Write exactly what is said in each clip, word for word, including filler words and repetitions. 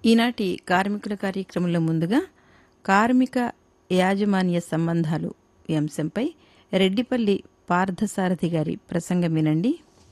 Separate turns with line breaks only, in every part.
ఈనాటి కార్మికుల కార్యక్రమంలో ముందుగా కార్మిక యాజమాన్య సంబంధాలు ఈ అంశంపై రెడ్డిపల్లి పార్థసారథి గారి ప్రసంగం వినండి.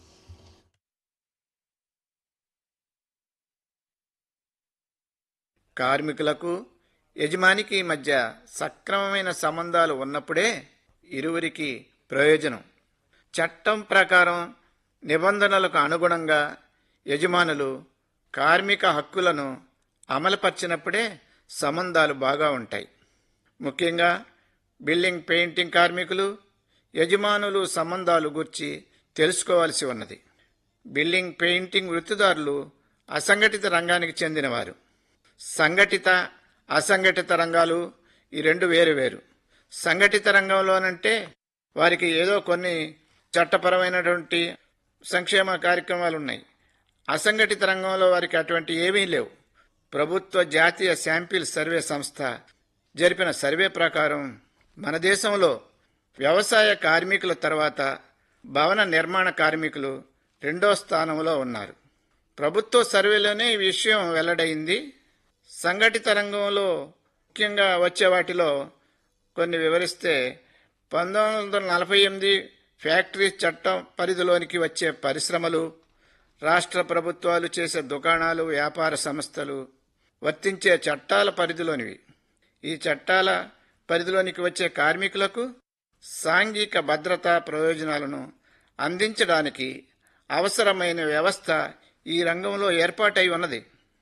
కార్మికులకు యజమానికి మధ్య సక్రమమైన సంబంధాలు ఉన్నప్పుడే ఇరువురికి ప్రయోజనం. చట్టం ప్రకారం నిబంధనలకు అనుగుణంగా యజమానులు కార్మిక హక్కులను అమలుపరిచినప్పుడే సంబంధాలు బాగా ఉంటాయి. ముఖ్యంగా బిల్డింగ్ పెయింటింగ్ కార్మికులు యజమానులు సంబంధాలు గురించి తెలుసుకోవాల్సి ఉన్నది. బిల్డింగ్ పెయింటింగ్ వృత్తిదారులు అసంఘటిత రంగానికి చెందినవారు. సంఘటిత అసంఘటిత రంగాలు ఈ రెండు వేరు వేరు. సంఘటిత రంగంలోనంటే వారికి ఏదో కొన్ని చట్టపరమైనటువంటి సంక్షేమ కార్యక్రమాలు ఉన్నాయి. అసంఘటిత రంగంలో వారికి అటువంటి ఏమీ లేవు. ప్రభుత్వ జాతీయ శాంపిల్ సర్వే సంస్థ జరిపిన సర్వే ప్రకారం మన దేశంలో వ్యవసాయ కార్మికుల తర్వాత భవన నిర్మాణ కార్మికులు రెండో స్థానంలో ఉన్నారు. ప్రభుత్వ సర్వేలోనే ఈ విషయం వెల్లడైంది. సంఘటిత రంగంలో ముఖ్యంగా వచ్చే వాటిలో కొన్ని వివరిస్తే, పంతొమ్మిది వందల నలభై ఎనిమిది ఫ్యాక్టరీ చట్టం పరిధిలోనికి వచ్చే పరిశ్రమలు, రాష్ట్ర ప్రభుత్వాలు చేసే దుకాణాలు, వ్యాపార సంస్థలు వర్తించే చట్టాల పరిధిలోనివి. ఈ చట్టాల పరిధిలోనికి వచ్చే కార్మికులకు సాంఘిక భద్రతా ప్రయోజనాలను అందించడానికి అవసరమైన వ్యవస్థ ఈ రంగంలో ఏర్పాటై ఉన్నది.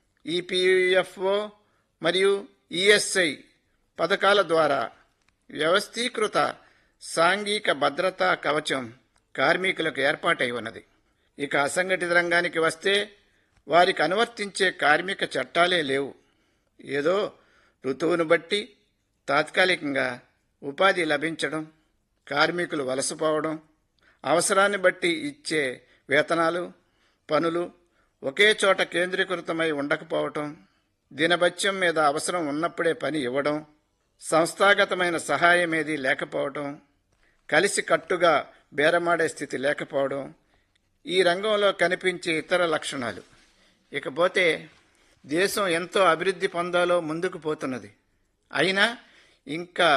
ఈపీఎఫ్ఓ మరియు ఈఎస్ఐ పథకాల ద్వారా వ్యవస్థీకృత సాంఘిక భద్రతా కవచం కార్మికులకు ఏర్పాటై ఉన్నది. ఇక అసంఘటిత రంగానికి వస్తే వారికి అనువర్తించే కార్మిక చట్టాలే లేవు. ఏదో ఋతువును బట్టి తాత్కాలికంగా ఉపాధి లభించడం, కార్మికులు వలసపోవడం, అవసరాన్ని బట్టి ఇచ్చే వేతనాలు, పనులు ఒకే చోట కేంద్రీకృతమై ఉండకపోవటం, దినభత్యం మీద అవసరం ఉన్నప్పుడే పని ఇవ్వడం, సంస్థాగతమైన సహాయం ఏదీ లేకపోవడం, కలిసి కట్టుగా బేరమాడే స్థితి లేకపోవడం ఈ రంగంలో కనిపించే ఇతర లక్షణాలు. ఇకపోతే దేశం ఎంతో అభివృద్ధి పొందాలో ముందుకు పోతున్నది. అయినా ఇంకా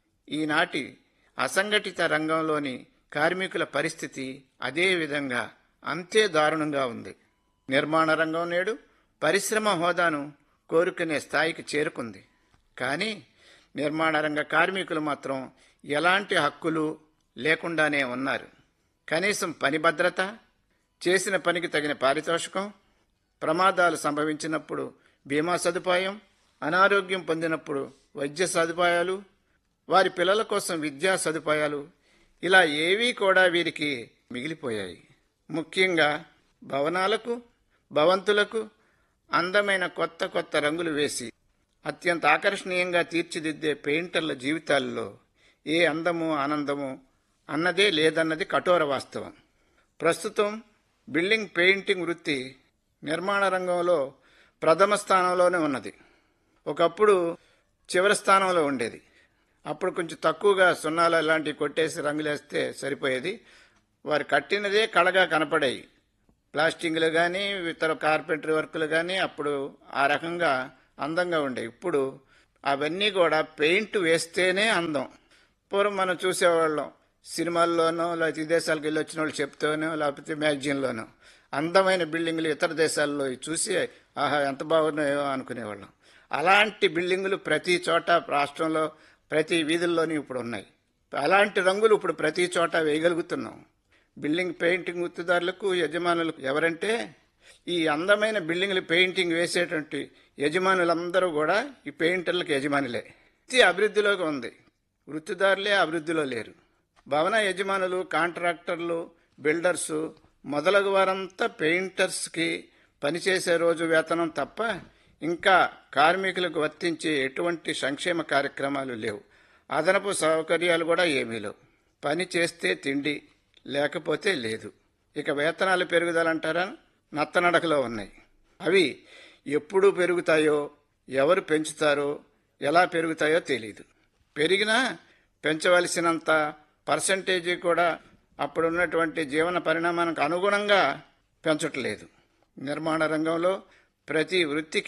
ఈనాటి అసంఘటిత రంగంలోని కార్మికుల పరిస్థితి అదే విధంగా అంతే దారుణంగా ఉంది. నిర్మాణ రంగం నేడు పరిశ్రమ హోదాను కోరుకునే స్థాయికి చేరుకుంది. కానీ నిర్మాణ రంగ కార్మికులు మాత్రం ఎలాంటి హక్కులు లేకుండానే ఉన్నారు. కనీసం పని భద్రత, చేసిన పనికి తగిన పారితోషికం, ప్రమాదాలు సంభవించినప్పుడు బీమా సదుపాయం, అనారోగ్యం పొందినప్పుడు వైద్య సదుపాయాలు, వారి పిల్లల కోసం విద్యా సదుపాయాలు ఇలా ఏవీ కూడా వీరికి మిగిలిపోయాయి. ముఖ్యంగా భవనాలకు, భవంతులకు అందమైన కొత్త కొత్త రంగులు వేసి అత్యంత ఆకర్షణీయంగా తీర్చిదిద్దే పెయింటర్ల జీవితాల్లో ఏ అందము ఆనందము అన్నదే లేదన్నది కఠోర వాస్తవం. ప్రస్తుతం బిల్డింగ్ పెయింటింగ్ వృత్తి నిర్మాణ రంగంలో ప్రథమ స్థానంలోనే ఉన్నది. ఒకప్పుడు చివరి స్థానంలో ఉండేది. అప్పుడు కొంచెం తక్కువగా సున్నాలు అలాంటివి కొట్టేసి రంగులేస్తే సరిపోయేది. వారు కట్టినదే కళగా కనపడేవి. ప్లాస్టింగ్లు కానీ ఇతర కార్పెంటరీ వర్కులు కానీ అప్పుడు ఆ రకంగా అందంగా ఉండేవి. ఇప్పుడు అవన్నీ కూడా పెయింట్ వేస్తేనే అందం. పూర్వం మనం చూసేవాళ్ళం సినిమాల్లోనో లేకపోతే విదేశాలకు వెళ్ళి వచ్చిన వాళ్ళు చెప్తూనో లేకపోతే మ్యాగజైన్లోనో అందమైన బిల్డింగులు ఇతర దేశాల్లో చూసి ఆహా ఎంత బాగున్నాయో అనుకునేవాళ్ళం. అలాంటి బిల్డింగులు ప్రతి చోట రాష్ట్రంలో ప్రతి వీధుల్లోనూ ఇప్పుడు ఉన్నాయి. అలాంటి రంగులు ఇప్పుడు ప్రతి చోట వేయగలుగుతున్నాం. బిల్డింగ్ పెయింటింగ్ వృత్తిదారులకు యజమానులకు ఎవరంటే ఈ అందమైన బిల్డింగ్లు పెయింటింగ్ వేసేటువంటి యజమానులందరూ కూడా ఈ పెయింటర్లకు యజమానులే. ఇది అభివృద్ధిలోకి ఉంది, వృత్తిదారులే అభివృద్ధిలో లేరు. భవన యజమానులు, కాంట్రాక్టర్లు, బిల్డర్సు మొదలగు వారంతా పెయింటర్స్కి పనిచేసే రోజు వేతనం తప్ప ఇంకా కార్మికులకు వర్తించే ఎటువంటి సంక్షేమ కార్యక్రమాలు లేవు. అదనపు సౌకర్యాలు కూడా ఏమీ లేవు. పని చేస్తే తిండి, లేకపోతే లేదు. ఇక వేతనాలు పెరుగుదలంటారా నత్తనడకలో ఉన్నాయి. అవి ఎప్పుడు పెరుగుతాయో, ఎవరు పెంచుతారో, ఎలా పెరుగుతాయో తెలీదు. పెరిగినా పెంచవలసినంత పర్సంటేజీ కూడా అప్పుడున్నటువంటి జీవన పరిణామానికి అనుగుణంగా పెంచట్లేదు. నిర్మాణ రంగంలో ప్రతి వృత్తికి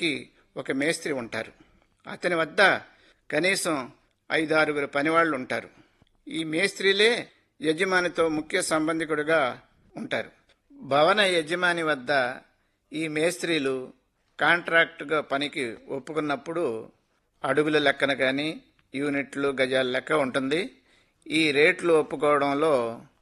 ఒక మేస్త్రి ఉంటారు. అతని వద్ద కనీసం ఐదు ఆరుగురు పనివాళ్లు ఉంటారు. ఈ మేస్త్రీలే యజమానితో ముఖ్య సంబంధికుడిగా ఉంటారు. భవన యజమాని వద్ద ఈ మేస్త్రీలు కాంట్రాక్టుగా పనికి ఒప్పుకున్నప్పుడు అడుగుల లెక్కన కానీ యూనిట్లు గజాల లెక్క ఉంటుంది. ఈ రేట్లు ఒప్పుకోవడంలో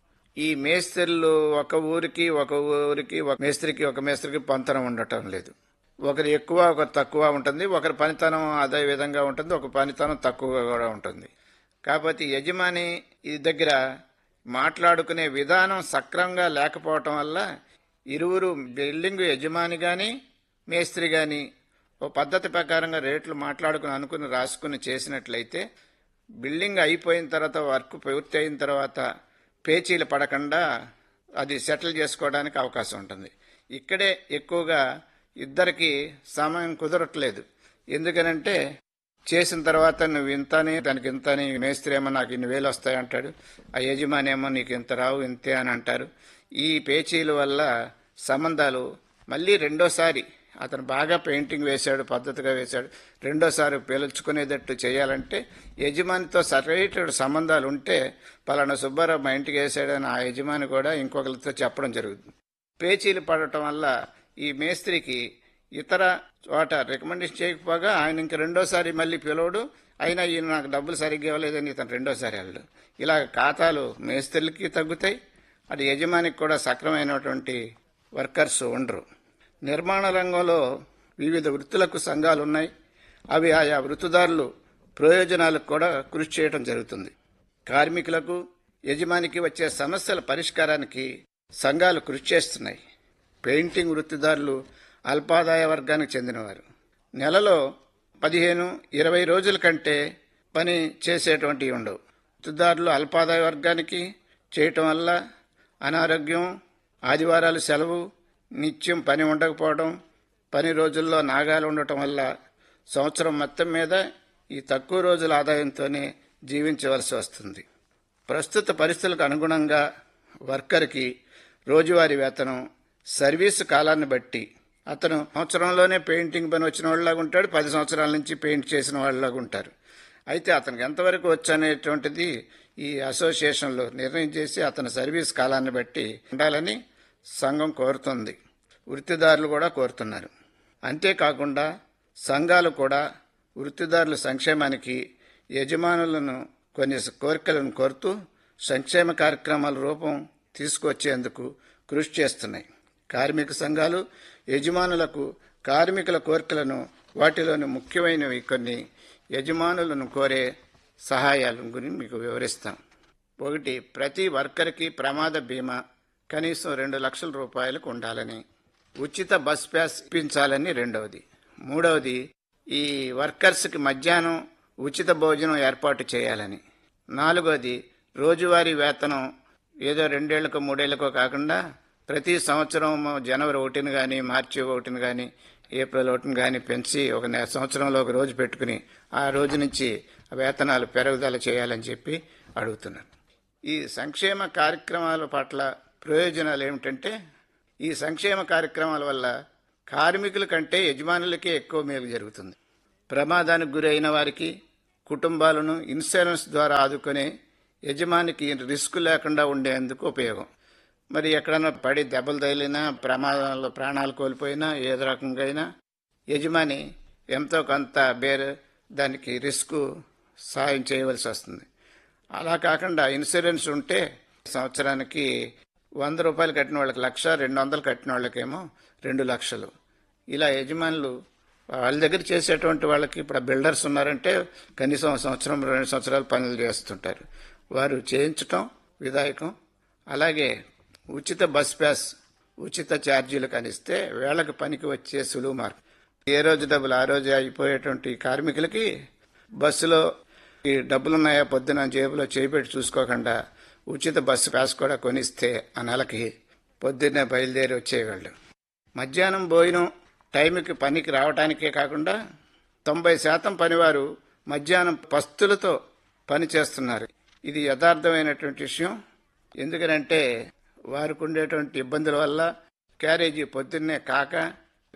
ఈ మేస్త్రీలు ఒక ఊరికి ఒక ఊరికి ఒక మేస్త్రికి ఒక మేస్త్రికి పొంతనం ఉండటం లేదు. ఒకరు ఎక్కువ ఒకరు తక్కువ ఉంటుంది. ఒకరి పనితనం అదే విధంగా ఉంటుంది, ఒక పనితనం తక్కువగా కూడా ఉంటుంది. కాబట్టి యజమాని ఈ దగ్గర మాట్లాడుకునే విధానం సక్రమంగా లేకపోవటం వల్ల ఇరువురు బిల్డింగ్ యజమాని కానీ మేస్త్రి కానీ ఓ పద్ధతి ప్రకారంగా రేట్లు మాట్లాడుకుని అనుకుని రాసుకుని చేసినట్లయితే బిల్డింగ్ అయిపోయిన తర్వాత వర్క్ పూర్తి అయిన తర్వాత పేచీలు పడకుండా అది సెటిల్ చేసుకోవడానికి అవకాశం ఉంటుంది. ఇక్కడే ఎక్కువగా ఇద్దరికి సమయం కుదరట్లేదు. ఎందుకనంటే చేసిన తర్వాత నువ్వు ఇంతని దానికి ఇంతని, మేస్త్రి ఏమో నాకు ఇన్ని వేలు వస్తాయంటాడు, ఆ యజమాని ఏమో నీకు ఇంత రావు ఇంతే అని అంటారు. ఈ పేచీల వల్ల సంబంధాలు మళ్ళీ రెండోసారి అతను బాగా పెయింటింగ్ వేశాడు, పద్ధతిగా వేశాడు, రెండోసారి పిలుచుకునేటట్టు చేయాలంటే యజమానితో సరైన సంబంధాలు ఉంటే పలానా సుబ్బారావు మా ఇంటికి వేసాడని ఆ యజమాని కూడా ఇంకొకరితో చెప్పడం జరుగుతుంది. పేచీలు పడటం వల్ల ఈ మేస్త్రికి ఇతర చోట రికమెండేషన్ చేయకపోగా ఆయన ఇంక రెండోసారి మళ్ళీ పిలవడు. అయినా ఈయన నాకు డబ్బులు సరిగ్గా ఇవ్వలేదని ఇతను రెండోసారి వెళ్ళడు. ఇలా ఖాతాలు మేస్త్రులకి తగ్గుతాయి, అది యజమానికి కూడా సక్రమైనటువంటి వర్కర్స్ ఉండరు. నిర్మాణ రంగంలో వివిధ వృత్తులకు సంఘాలు ఉన్నాయి. అవి ఆయా వృత్తిదారులు ప్రయోజనాలకు కూడా కృషి చేయడం జరుగుతుంది. కార్మికులకు యజమానికి వచ్చే సమస్యల పరిష్కారానికి సంఘాలు కృషి చేస్తున్నాయి. పెయింటింగ్ వృత్తిదారులు అల్పాదాయ వర్గానికి చెందినవారు. నెలలో పదిహేను ఇరవై రోజుల కంటే పని చేసేటువంటివి ఉండవు. వృత్తిదారులు అల్పాదాయ వర్గానికి చేయటం వల్ల అనారోగ్యం, ఆదివారాలు సెలవు, నిత్యం పని ఉండకపోవడం, పని రోజుల్లో నాగాలు ఉండటం వల్ల సంవత్సరం మొత్తం మీద ఈ తక్కువ రోజుల ఆదాయంతోనే జీవించవలసి వస్తుంది. ప్రస్తుత పరిస్థితులకు అనుగుణంగా వర్కర్కి రోజువారీ వేతనం సర్వీసు కాలాన్ని బట్టి అతను సంవత్సరంలోనే పెయింటింగ్ పని వచ్చిన వాళ్ళలాగా ఉంటాడు, పది సంవత్సరాల నుంచి పెయింట్ చేసిన వాళ్ళలాగా ఉంటారు. అయితే అతనికి ఎంతవరకు వచ్చనేటువంటిది ఈ అసోసియేషన్లో నిర్ణయం చేసి అతని సర్వీస్ కాలాన్ని బట్టి ఉండాలని సంఘం కోరుతుంది. వృత్తిదారులు కూడా కోరుతున్నారు. అంతేకాకుండా సంఘాలు కూడా వృత్తిదారుల సంక్షేమానికి యజమానులను కొన్ని కోరికలను కోరుతూ సంక్షేమ కార్యక్రమాల రూపం తీసుకొచ్చేందుకు కృషి చేస్తున్నాయి. కార్మిక సంఘాలు యజమానులకు కార్మికుల కోరికలను, వాటిలోని ముఖ్యమైనవి కొన్ని యజమానులను కోరే సహాయాల గురించి మీకు వివరిస్తాం. ఒకటి, ప్రతి వర్కర్కి ప్రమాద బీమా కనీసం రెండు లక్షల రూపాయలకు ఉండాలని, ఉచిత బస్ పాస్ ఇప్పించాలని రెండవది. మూడవది, ఈ వర్కర్స్కి మధ్యాహ్నం ఉచిత భోజనం ఏర్పాటు చేయాలని. నాలుగవది, రోజువారీ వేతనం ఏదో రెండేళ్లకో మూడేళ్లకో కాకుండా ప్రతి సంవత్సరం జనవరి ఒకటిని కానీ, మార్చి ఒకటిని కానీ, ఏప్రిల్ ఒకటిని కానీ పెంచి ఒక సంవత్సరంలో ఒక రోజు పెట్టుకుని ఆ రోజు నుంచి వేతనాలు పెరుగుదల చేయాలని చెప్పి అడుగుతున్నారు. ఈ సంక్షేమ కార్యక్రమాల పట్ల ప్రయోజనాలు ఏమిటంటే, ఈ సంక్షేమ కార్యక్రమాల వల్ల కార్మికుల కంటే యజమానులకే ఎక్కువ మేలు జరుగుతుంది. ప్రమాదానికి గురైన వారికి కుటుంబాలను ఇన్సూరెన్స్ ద్వారా ఆదుకునే యజమానికి రిస్క్ లేకుండా ఉండేందుకు ఉపయోగం. మరి ఎక్కడన్నా పడి దెబ్బలు తగిలినా, ప్రమాదంలో ప్రాణాలు కోల్పోయినా, ఏదో రకంగా అయినా యజమాని ఎంతో కొంత బేరు దానికి రిస్క్ సాయం చేయవలసి వస్తుంది. అలా కాకుండా ఇన్సూరెన్స్ ఉంటే సంవత్సరానికి వంద రూపాయలు కట్టిన వాళ్ళకి లక్ష, రెండు వందలు కట్టిన వాళ్ళకేమో రెండు లక్షలు. ఇలా యజమానులు వాళ్ళ దగ్గర చేసేటువంటి వాళ్ళకి ఇప్పుడు బిల్డర్స్ ఉన్నారంటే కనీసం సంవత్సరం రెండు సంవత్సరాలు పనులు చేస్తుంటారు. వారు చేయించటం విధాయకం. అలాగే ఉచిత బస్ పాస్, ఉచిత ఛార్జీలు కనిస్తే వేళకు పనికి వచ్చే సులువు మార్గం. ఏ రోజు డబ్బులు ఆ రోజు అయిపోయేటువంటి కార్మికులకి బస్సులో ఈ డబ్బులున్నాయా పొద్దున జేబులో చేపెట్టి చూసుకోకుండా ఉచిత బస్సు పాస్ కూడా కొనిస్తే ఆ నెలకి పొద్దున్నే బయలుదేరి వచ్చేవాళ్ళు. మధ్యాహ్నం భోజనం టైంకి పనికి రావడానికే కాకుండా తొంభై శాతం పనివారు మధ్యాహ్నం పస్తులతో పని చేస్తున్నారు. ఇది యథార్థమైనటువంటి విషయం. ఎందుకనంటే వారికి ఉండేటువంటి ఇబ్బందుల వల్ల క్యారేజీ పొద్దున్నే కాక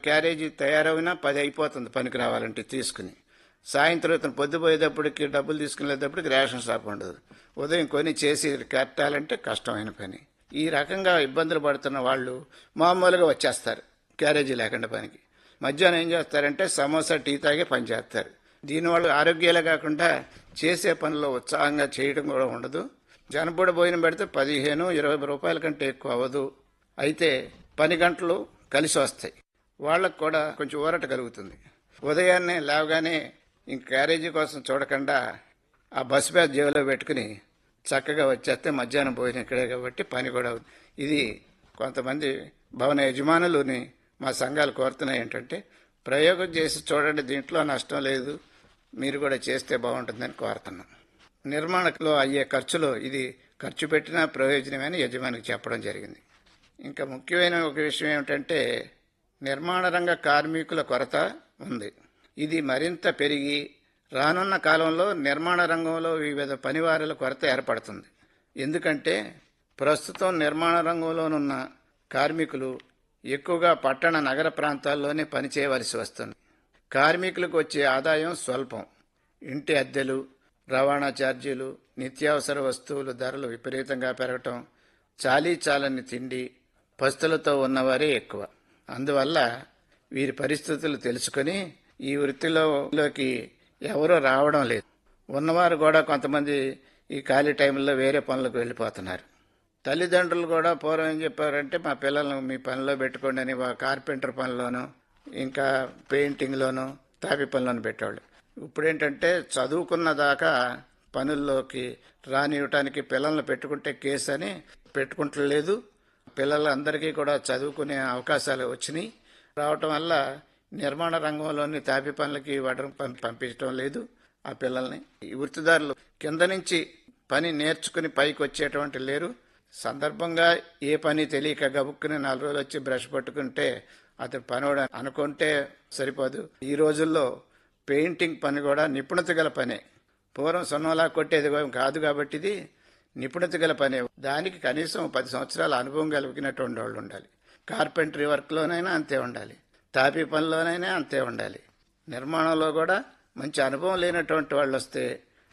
క్యారేజీ తయారైనా పది అయిపోతుంది పనికి రావాలంటే తీసుకుని. సాయంత్రం ఇతను పొద్దుపోయేటప్పటికి డబ్బులు తీసుకునేటప్పటికి రేషన్ షాప్ ఉండదు. ఉదయం కొని చేసి కట్టాలంటే కష్టమైన పని. ఈ రకంగా ఇబ్బందులు పడుతున్న వాళ్ళు మామూలుగా వచ్చేస్తారు క్యారేజీ లేకుండా పనికి. మధ్యాహ్నం ఏం చేస్తారంటే సమోసా టీ తాగే పని చేస్తారు. దీనివల్ల ఆరోగ్యాలే కాకుండా చేసే పనిలో ఉత్సాహంగా చేయడం కూడా ఉండదు. జనపూడ భోజనం పెడితే పదిహేను ఇరవై రూపాయల కంటే ఎక్కువ అవ్వదు. అయితే పని గంటలు కలిసి వస్తాయి. వాళ్ళకు కూడా కొంచెం ఊరట కలుగుతుంది. ఉదయాన్నే లేవగానే ఇంక క్యారేజీ కోసం చూడకుండా ఆ బస్సు బ్యాగ్ జేబులో పెట్టుకుని చక్కగా వచ్చేస్తే మధ్యాహ్నం భోజనం ఇక్కడే కాబట్టి పని కూడా అవుతుంది. ఇది కొంతమంది భవన యజమానులని మా సంఘాలు కోరుతున్నాయి ఏంటంటే, ప్రయోగం చేసి చూడండి, దీంట్లో నష్టం లేదు, మీరు కూడా చేస్తే బాగుంటుందని కోరుతున్నాం. నిర్మాణంలో అయ్యే ఖర్చులో ఇది ఖర్చు పెట్టినా ప్రయోజనమని యజమానికి చెప్పడం జరిగింది. ఇంకా ముఖ్యమైన ఒక విషయం ఏమిటంటే, నిర్మాణ రంగ కార్మికుల కొరత ఉంది. ఇది మరింత పెరిగి రానున్న కాలంలో నిర్మాణ రంగంలో వివిధ పనివారుల కొరత ఏర్పడుతుంది. ఎందుకంటే ప్రస్తుతం నిర్మాణ రంగంలోనున్న కార్మికులు ఎక్కువగా పట్టణ నగర ప్రాంతాల్లోనే పనిచేయవలసి వస్తుంది. కార్మికులకు వచ్చే ఆదాయం స్వల్పం. ఇంటి అద్దెలు, రవాణా ఛార్జీలు, నిత్యావసర వస్తువుల ధరలు విపరీతంగా పెరగటం, చాలీ చాలని తిండి, పస్తులతో ఉన్నవారే ఎక్కువ. అందువల్ల వీరి పరిస్థితులు తెలుసుకొని ఈ వృత్తిలోకి ఎవరూ రావడం లేదు. ఉన్నవారు కూడా కొంతమంది ఈ ఖాళీ టైంలో వేరే పనులకు వెళ్ళిపోతున్నారు. తల్లిదండ్రులు కూడా పూర్వం ఏం చెప్పారంటే, మా పిల్లలను మీ పనిలో పెట్టుకోండి అని కార్పెంటర్ పనిలోనూ ఇంకా పెయింటింగ్లోనూ తాపి పనిలోనూ పెట్టేవాళ్ళు. ఇప్పుడేంటంటే చదువుకున్న దాకా పనుల్లోకి రానివ్వటానికి పిల్లల్ని పెట్టుకుంటే కేసు అని పెట్టుకుంటలేదు. పిల్లలందరికీ కూడా చదువుకునే అవకాశాలు వచ్చినాయి. రావటం వల్ల నిర్మాణ రంగంలోని తాపి పనులకి వాటర్ పంపించడం లేదు ఆ పిల్లల్ని. ఈ వృత్తిదారులు కింద నుంచి పని నేర్చుకుని పైకి వచ్చేటువంటి లేరు. సందర్భంగా ఏ పని తెలియక గబుక్కుని నాలుగు రోజులు వచ్చి బ్రష్ పట్టుకుంటే అతను పనివాడు అనుకుంటే సరిపోదు. ఈ రోజుల్లో పెయింటింగ్ పని కూడా నిపుణత గల పనే. పూర్వం సున్నలా కొట్టేది కాదు కాబట్టి ఇది నిపుణత గల పనే. దానికి కనీసం పది సంవత్సరాల అనుభవం కలిగినటువంటి వాళ్ళు ఉండాలి. కార్పెంటరీ వర్క్లోనైనా అంతే ఉండాలి, తాపీ పనిలోనైనా అంతే ఉండాలి. నిర్మాణంలో కూడా మంచి అనుభవం లేనటువంటి వాళ్ళు వస్తే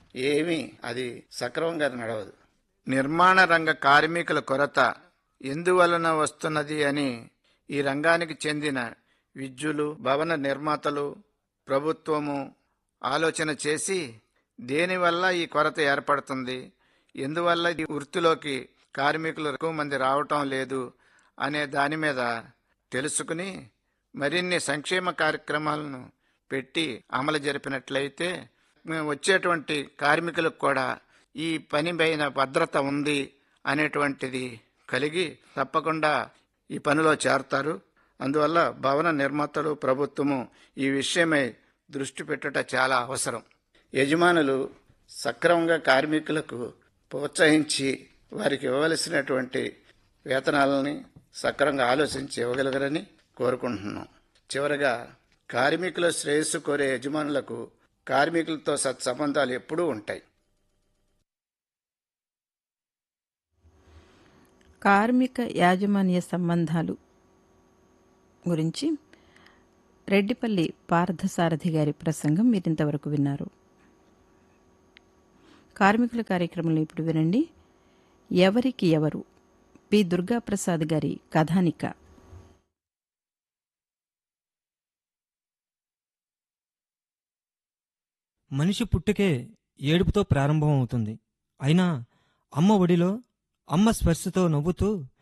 ఏమీ అది సక్రమంగా నడవదు. నిర్మాణ రంగ కార్మికుల కొరత ఎందువలన వస్తున్నది అని ఈ రంగానికి చెందిన విద్యులు, భవన నిర్మాతలు, ప్రభుత్వము ఆలోచన చేసి దేనివల్ల ఈ కొరత ఏర్పడుతుంది, ఎందువల్ల ఈ వృత్తిలోకి కార్మికులు ఎక్కువ మంది రావటం లేదు అనే దాని మీద తెలుసుకుని మరిన్ని సంక్షేమ కార్యక్రమాలను పెట్టి అమలు జరిపినట్లయితే వచ్చేటువంటి కార్మికులకు కూడా ఈ పని పైన భద్రత ఉంది అనేటువంటిది కలిగి తప్పకుండా ఈ పనిలో చేరతారు. అందువల్ల భవన నిర్మాతలు, ప్రభుత్వము ఈ విషయమై దృష్టి పెట్టట చాలా అవసరం. యజమానులు సక్రమంగా కార్మికులకు ప్రోత్సహించి వారికి ఇవ్వవలసినటువంటి వేతనాలని సక్రమంగా ఆలోచించి ఇవ్వగలగరని కోరుకుంటున్నాం. చివరగా కార్మికుల శ్రేయస్సు కోరే యజమానులకు కార్మికులతో సత్సంబంధాలు ఎప్పుడూ ఉంటాయి.
కార్మిక యాజమాన్య సంబంధాలు గురించి రెడ్డిపల్లి పార్థసారథి గారి ప్రసంగం మీరింతవరకు విన్నారు. కార్మికుల కార్యక్రమంలో ఇప్పుడు వినండి, ఎవరికి ఎవరు, పి దుర్గాప్రసాద్ గారి కథానిక.
మనిషి పుట్టుకే ఏడుపుతో ప్రారంభమవుతుంది. అయినా అమ్మ ఒడిలో అమ్మ స్పర్శతో నవ్వుతూ